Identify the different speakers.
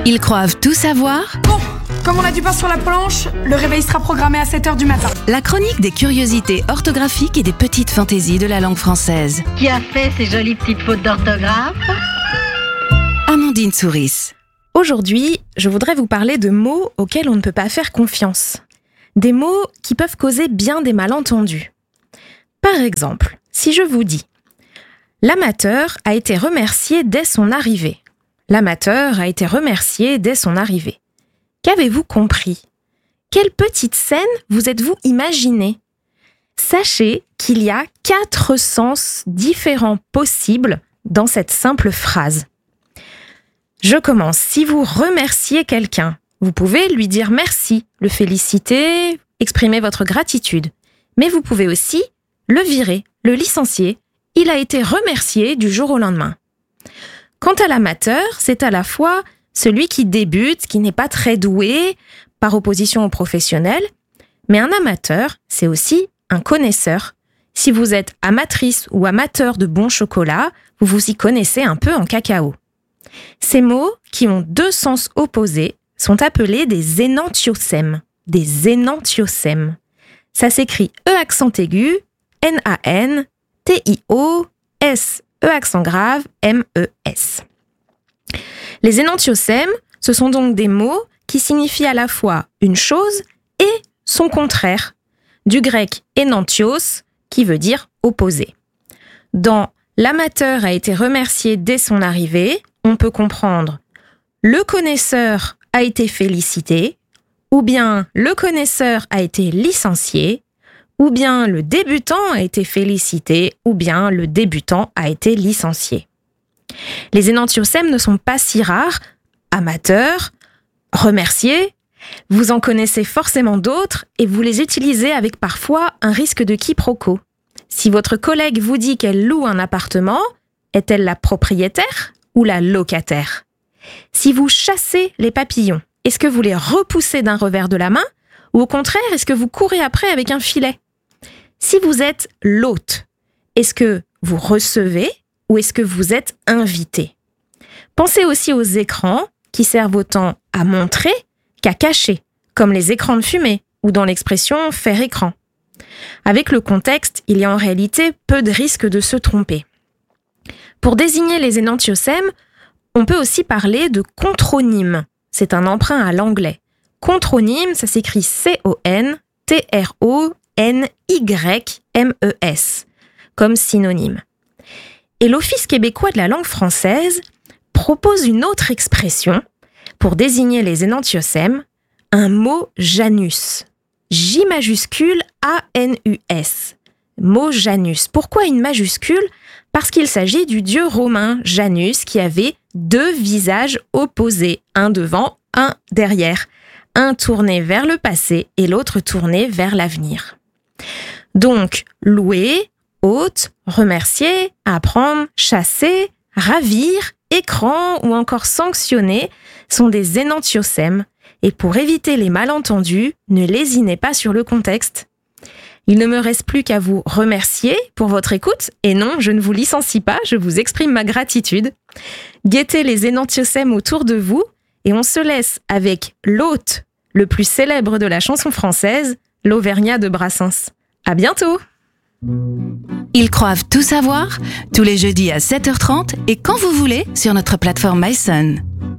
Speaker 1: Ils croient tout savoir.
Speaker 2: Bon, comme on a du pain sur la planche, le réveil sera programmé à 7h du matin.
Speaker 1: La chronique des curiosités orthographiques et des petites fantaisies de la langue française.
Speaker 3: Qui a fait ces jolies petites fautes d'orthographe?
Speaker 1: Amandine Souris.
Speaker 4: Aujourd'hui, je voudrais vous parler de mots auxquels on ne peut pas faire confiance. Des mots qui peuvent causer bien des malentendus. Par exemple, si je vous dis « L'amateur a été remercié dès son arrivée ». L'amateur a été remercié dès son arrivée. Qu'avez-vous compris? Quelle petite scène vous êtes-vous imaginé? Sachez qu'il y a 4 sens différents possibles dans cette simple phrase. Je commence. Si vous remerciez quelqu'un, vous pouvez lui dire merci, le féliciter, exprimer votre gratitude. Mais vous pouvez aussi le virer, le licencier. Il a été remercié du jour au lendemain. Quant à l'amateur, c'est à la fois celui qui débute, qui n'est pas très doué, par opposition au professionnel. Mais un amateur, c'est aussi un connaisseur. Si vous êtes amatrice ou amateur de bon chocolat, vous vous y connaissez un peu en cacao. Ces mots, qui ont 2 sens opposés, sont appelés des énantiosèmes. Des énantiosèmes. Ça s'écrit E accent aigu, N-A-N-T-I-O-S, E accent grave, M-E-S. Les énantiosèmes, ce sont donc des mots qui signifient à la fois une chose et son contraire. Du grec énantios, qui veut dire opposé. Dans l'amateur a été remercié dès son arrivée, on peut comprendre le connaisseur a été félicité, ou bien le connaisseur a été licencié, ou bien le débutant a été félicité, ou bien le débutant a été licencié. Les énantiosèmes ne sont pas si rares. Amateur, remercié, vous en connaissez forcément d'autres et vous les utilisez avec parfois un risque de quiproquo. Si votre collègue vous dit qu'elle loue un appartement, est-elle la propriétaire ou la locataire? Si vous chassez les papillons, est-ce que vous les repoussez d'un revers de la main ou au contraire, est-ce que vous courez après avec un filet? Si vous êtes l'hôte, est-ce que vous recevez ou est-ce que vous êtes invité? Pensez aussi aux écrans qui servent autant à montrer qu'à cacher, comme les écrans de fumée ou dans l'expression « faire écran ». Avec le contexte, il y a en réalité peu de risques de se tromper. Pour désigner les énantiosèmes, on peut aussi parler de contronyme. C'est un emprunt à l'anglais. Contronyme, ça s'écrit C-O-N-T-R-O-N-Y-M-E-S, comme synonyme. Et l'Office québécois de la langue française propose une autre expression pour désigner les énantiosèmes, un mot Janus. J majuscule A-N-U-S. Mot Janus. Pourquoi une majuscule? Parce qu'il s'agit du dieu romain Janus qui avait 2 visages opposés, un devant, un derrière. Un tourné vers le passé et l'autre tourné vers l'avenir. Donc, louer, hôte, remercier, apprendre, chasser, ravir, écran ou encore sanctionner sont des énantiosèmes. Et pour éviter les malentendus, ne lésinez pas sur le contexte. Il ne me reste plus qu'à vous remercier pour votre écoute. Et non, je ne vous licencie pas, je vous exprime ma gratitude. Guettez les énantiosèmes autour de vous et on se laisse avec l'hôte le plus célèbre de la chanson française, l'Auvergnat de Brassens. À bientôt!
Speaker 1: Ils croient tout savoir, tous les jeudis à 7h30 et quand vous voulez sur notre plateforme MySun.